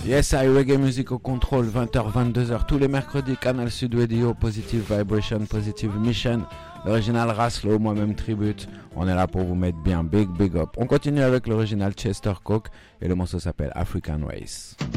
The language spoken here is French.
Yes, I Reggae Music au contrôle, 20h, 22h, tous les mercredis, Canal Sud Radio, Positive Vibration, Positive Mission, l'original Raslo, moi-même Tribute. On est là pour vous mettre bien, big up. On continue avec l'original Chester Coke et le morceau s'appelle African Race.